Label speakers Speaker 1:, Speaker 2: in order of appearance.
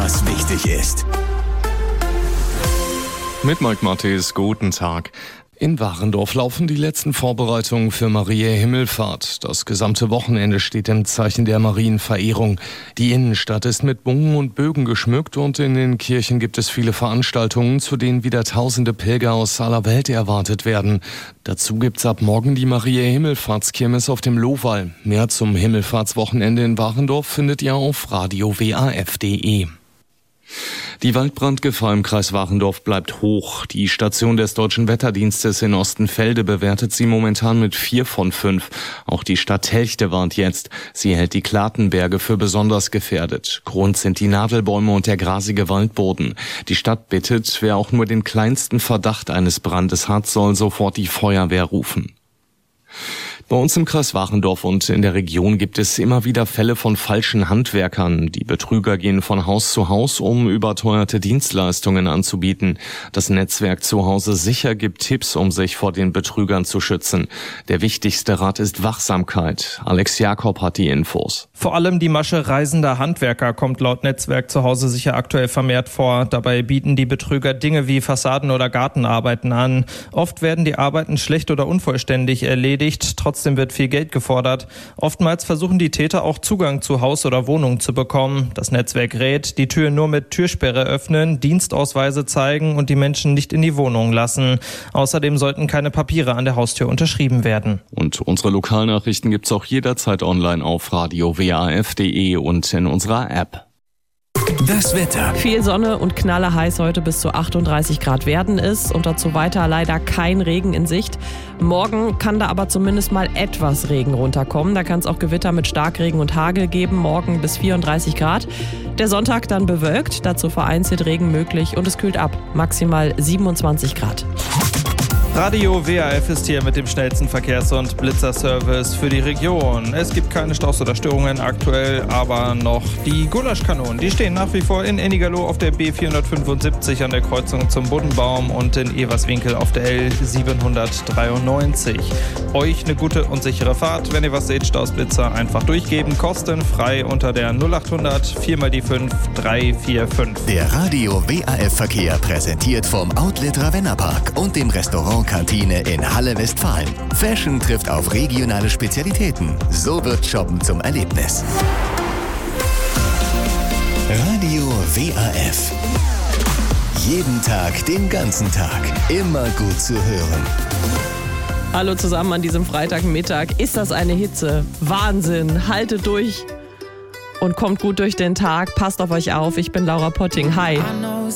Speaker 1: was wichtig ist.
Speaker 2: Mit Mike Mattes, guten Tag. In Warendorf laufen die letzten Vorbereitungen für Mariä Himmelfahrt. Das gesamte Wochenende steht im Zeichen der Marienverehrung. Die Innenstadt ist mit Bogen und Bögen geschmückt und in den Kirchen gibt es viele Veranstaltungen, zu denen wieder tausende Pilger aus aller Welt erwartet werden. Dazu gibt's ab morgen die Mariä Himmelfahrtskirmes auf dem Lohwall. Mehr zum Himmelfahrtswochenende in Warendorf findet ihr auf radio-waf.de. Die Waldbrandgefahr im Kreis Warendorf bleibt hoch. Die Station des Deutschen Wetterdienstes in Ostenfelde bewertet sie momentan mit 4 von 5. Auch die Stadt Telchte warnt jetzt. Sie hält die Klatenberge für besonders gefährdet. Grund sind die Nadelbäume und der grasige Waldboden. Die Stadt bittet, wer auch nur den kleinsten Verdacht eines Brandes hat, soll sofort die Feuerwehr rufen. Bei uns im Kreis Warendorf und in der Region gibt es immer wieder Fälle von falschen Handwerkern. Die Betrüger gehen von Haus zu Haus, um überteuerte Dienstleistungen anzubieten. Das Netzwerk Zuhause sicher gibt Tipps, um sich vor den Betrügern zu schützen. Der wichtigste Rat ist Wachsamkeit. Alex Jakob hat die Infos.
Speaker 3: Vor allem die Masche reisender Handwerker kommt laut Netzwerk Zuhause sicher aktuell vermehrt vor. Dabei bieten die Betrüger Dinge wie Fassaden- oder Gartenarbeiten an. Oft werden die Arbeiten schlecht oder unvollständig erledigt. Trotzdem wird viel Geld gefordert. Oftmals versuchen die Täter auch Zugang zu Haus oder Wohnung zu bekommen. Das Netzwerk rät, die Tür nur mit Türsperre öffnen, Dienstausweise zeigen und die Menschen nicht in die Wohnung lassen. Außerdem sollten keine Papiere an der Haustür unterschrieben werden.
Speaker 2: Und unsere Lokalnachrichten gibt's auch jederzeit online auf radio-waf.de und in unserer App.
Speaker 1: Das Wetter.
Speaker 4: Viel Sonne und knallerheiß heute bis zu 38 Grad werden es und dazu weiter leider kein Regen in Sicht. Morgen kann da aber zumindest mal etwas Regen runterkommen. Da kann es auch Gewitter mit Starkregen und Hagel geben, morgen bis 34 Grad. Der Sonntag dann bewölkt, dazu vereinzelt Regen möglich und es kühlt ab, maximal 27 Grad.
Speaker 3: Radio WAF ist hier mit dem schnellsten Verkehrs- und Blitzerservice für die Region. Es gibt keine Staus oder Störungen aktuell, aber noch die Gulaschkanonen. Die stehen nach wie vor in Ennigerloh auf der B475 an der Kreuzung zum Buddenbaum und in Everswinkel auf der L793. Euch eine gute und sichere Fahrt. Wenn ihr was seht, Stausblitzer einfach durchgeben. Kostenfrei unter der 0800 4x5 345.
Speaker 1: Der Radio WAF Verkehr präsentiert vom Outlet Ravenna-Park und dem Restaurant Kantine in Halle Westfalen. Fashion trifft auf regionale Spezialitäten. So wird Shoppen zum Erlebnis. Radio WAF. Jeden Tag, den ganzen Tag. Immer gut zu hören.
Speaker 4: Hallo zusammen an diesem Freitagmittag. Ist das eine Hitze? Wahnsinn. Haltet durch und kommt gut durch den Tag. Passt auf euch auf. Ich bin Laura Potting. Hi.